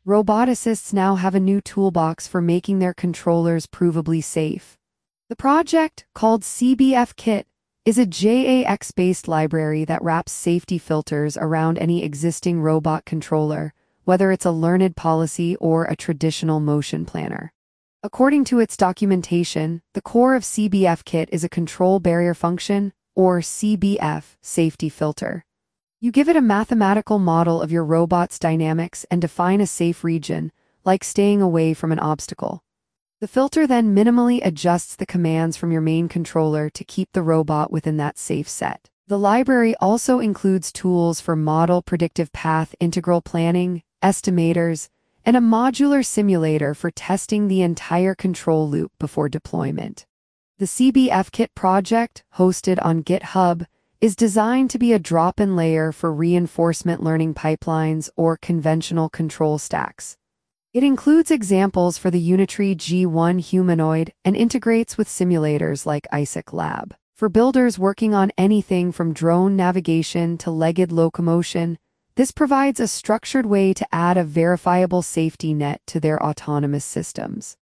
roboticists now have a new toolbox for making their controllers provably safe. The project, called CBF-Kit, is a JAX-based library that wraps safety filters around any existing robot controller, whether it's a learned policy or a traditional motion planner. According to its documentation, the core of CBF-Kit is a control barrier function, or CBF, safety filter. You give it a mathematical model of your robot's dynamics and define a safe region, like staying away from an obstacle. The filter then minimally adjusts the commands from your main controller to keep the robot within that safe set. The library also includes tools for model predictive path integral planning, estimators, and a modular simulator for testing the entire control loop before deployment. The CBF-Kit project, hosted on GitHub, is designed to be a drop-in layer for reinforcement learning pipelines or conventional control stacks. It includes examples for the Unitree G1 humanoid and integrates with simulators like Isaac Lab. For builders working on anything from drone navigation to legged locomotion, this provides a structured way to add a verifiable safety net to their autonomous systems.